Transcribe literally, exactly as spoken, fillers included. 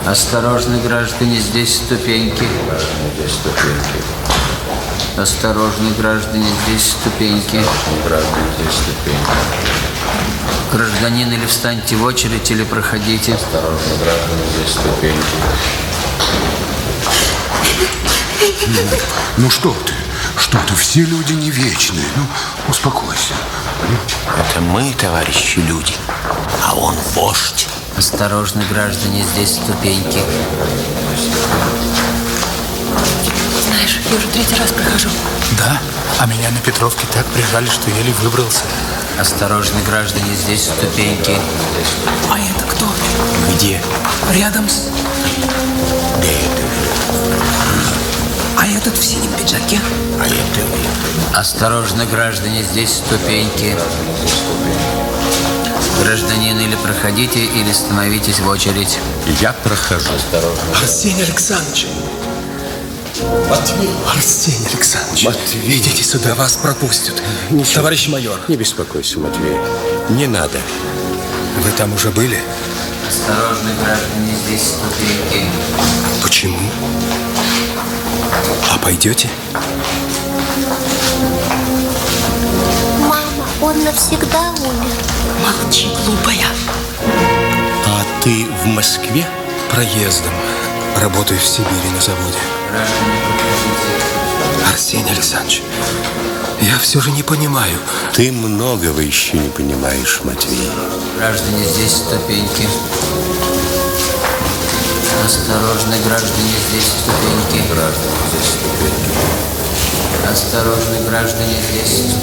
Осторожно, граждане, здесь ступеньки. Граждане, здесь ступеньки. Осторожно, граждане, здесь ступеньки. Осторожно, граждане, здесь ступеньки. Гражданин, или встаньте в очередь, или проходите. Осторожно, граждане, здесь ступеньки. Ну что ты? Что ты? Все люди не вечные. Ну, успокойся. Это мы, товарищи люди, а он вождь. Осторожно, граждане, здесь ступеньки. Знаешь, я уже третий раз прохожу. Да, а меня на Петровке так прижали, что еле выбрался. Осторожно, граждане, здесь ступеньки. А это кто? Где? Рядом с... Да это А этот в синем пиджаке? А это Осторожно, граждане, здесь ступеньки. Гражданин, или проходите, или становитесь в очередь. Я прохожу. Осторожно. Арсений Александрович. Матвей. Арсений Александрович. Матвей. Идите сюда, вас пропустят. Ничего. Товарищ майор. Не беспокойся, Матвей. Не надо. Вы там уже были? Осторожно, граждане, здесь ступеньки. Почему? А пойдете? Мама, он навсегда умер. Молчи, глупая. А ты в Москве? Проездом. Работаю в Сибири на заводе. Граждане, проходите. Арсений Александрович, я все же не понимаю. Ты многого еще не понимаешь, Матвей. Граждане, здесь ступеньки. Осторожно, граждане, здесь ступеньки. Граждане, здесь ступеньки. Осторожно, граждане, здесь